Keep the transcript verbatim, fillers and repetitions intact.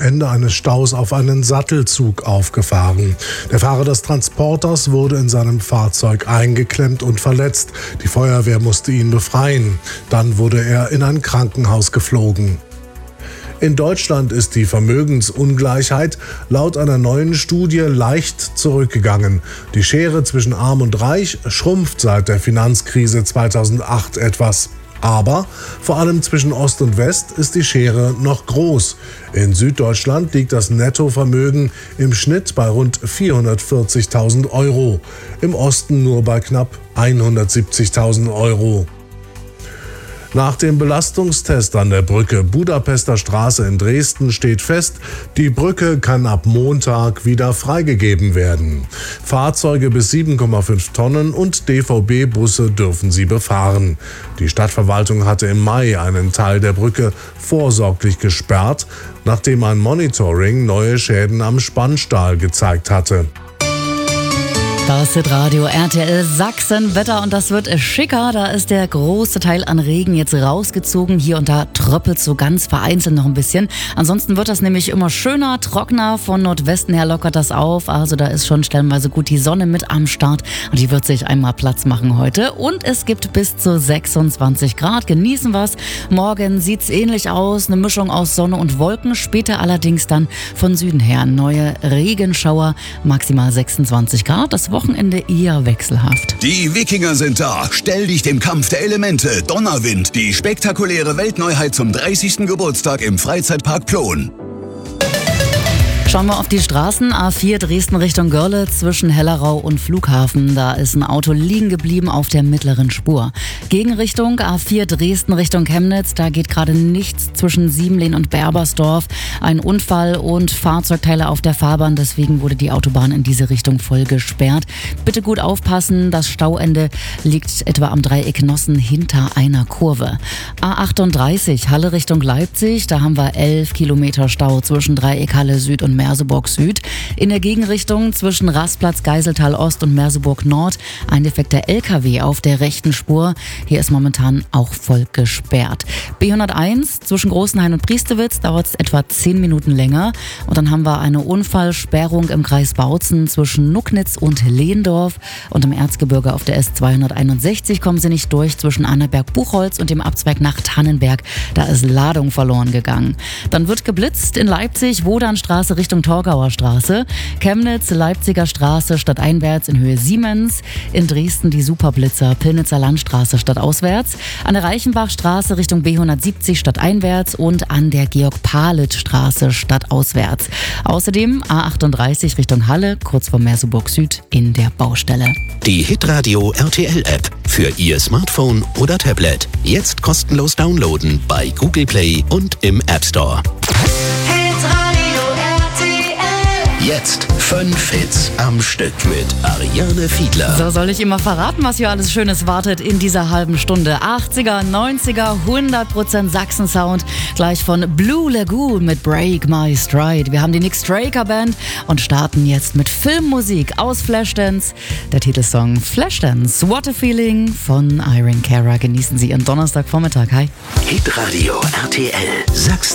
Ende eines Staus auf einen Sattelzug aufgefahren. Der Fahrer des Transporters wurde in seinem Fahrzeug eingeklemmt und verletzt. Die Feuerwehr musste ihn befreien. Dann wurde er in ein Krankenhaus geflogen. In Deutschland ist die Vermögensungleichheit laut einer neuen Studie leicht zurückgegangen. Die Schere zwischen Arm und Reich schrumpft seit der Finanzkrise zweitausendacht etwas. Aber vor allem zwischen Ost und West ist die Schere noch groß. In Süddeutschland liegt das Nettovermögen im Schnitt bei rund vierhundertvierzigtausend Euro, im Osten nur bei knapp hundertsiebzigtausend Euro. Nach dem Belastungstest an der Brücke Budapester Straße in Dresden steht fest, die Brücke kann ab Montag wieder freigegeben werden. Fahrzeuge bis sieben Komma fünf Tonnen und D V B-Busse dürfen sie befahren. Die Stadtverwaltung hatte im Mai einen Teil der Brücke vorsorglich gesperrt, nachdem ein Monitoring neue Schäden am Spannstahl gezeigt hatte. Das Hitradio R T L Sachsen Wetter und das wird schicker. Da ist der große Teil an Regen jetzt rausgezogen. Hier und da tröppelt so ganz vereinzelt noch ein bisschen. Ansonsten wird das nämlich immer schöner, trockener. Von Nordwesten her lockert das auf. Also da ist schon stellenweise gut die Sonne mit am Start. Und die wird sich einmal Platz machen heute. Und es gibt bis zu sechsundzwanzig Grad. Genießen wir's. Morgen sieht's ähnlich aus. Eine Mischung aus Sonne und Wolken. Später allerdings dann von Süden her neue Regenschauer. Maximal sechsundzwanzig Grad. Das Wochenende eher wechselhaft. Die Wikinger sind da. Stell dich dem Kampf der Elemente. Donnerwind. Die spektakuläre Weltneuheit zum dreißigsten Geburtstag im Freizeitpark Plon. Schauen wir auf die Straßen. A vier Dresden Richtung Görlitz zwischen Hellerau und Flughafen. Da ist ein Auto liegen geblieben auf der mittleren Spur. Gegenrichtung A vier Dresden Richtung Chemnitz. Da geht gerade nichts zwischen Siemlehn und Berbersdorf. Ein Unfall und Fahrzeugteile auf der Fahrbahn. Deswegen wurde die Autobahn in diese Richtung voll gesperrt. Bitte gut aufpassen. Das Stauende liegt etwa am Dreieck Nossen hinter einer Kurve. A achtunddreißig Halle Richtung Leipzig. Da haben wir elf Kilometer Stau zwischen Dreieck Halle Süd und Merseburg Süd. In der Gegenrichtung zwischen Rastplatz Geiseltal Ost und Merseburg Nord ein defekter L K W auf der rechten Spur. Hier ist momentan auch voll gesperrt. B hunderteins zwischen Großenhain und Priestewitz dauert es etwa zehn Minuten länger. Und dann haben wir eine Unfallsperrung im Kreis Bautzen zwischen Nucknitz und Lehndorf. Und im Erzgebirge auf der S zweihunderteinundsechzig kommen sie nicht durch zwischen Annaberg-Buchholz und dem Abzweig nach Tannenberg. Da ist Ladung verloren gegangen. Dann wird geblitzt in Leipzig, Wodanstraße Richtung Torgauer Straße, Chemnitz, Leipziger Straße stadteinwärts in Höhe Siemens, in Dresden die Superblitzer, Pillnitzer Landstraße stadtauswärts, an der Reichenbachstraße Richtung B hundertsiebzig stadteinwärts und an der Georg-Palitz-Straße stadtauswärts. Außerdem A achtunddreißig Richtung Halle, kurz vor Merseburg Süd in der Baustelle. Die Hitradio R T L App für Ihr Smartphone oder Tablet. Jetzt kostenlos downloaden bei Google Play und im App Store. Jetzt fünf Hits am Stück mit Ariane Fiedler. So, soll ich immer verraten, was hier alles Schönes wartet in dieser halben Stunde? achtziger, neunziger, hundert Prozent Sachsen-Sound. Gleich von Blue Lagoon mit Break My Stride. Wir haben die Nick Straker Band und starten jetzt mit Filmmusik aus Flashdance. Der Titelsong Flashdance. What a Feeling von Irene Cara. Genießen Sie Ihren Donnerstagvormittag. Hi. Hitradio R T L Sachsen.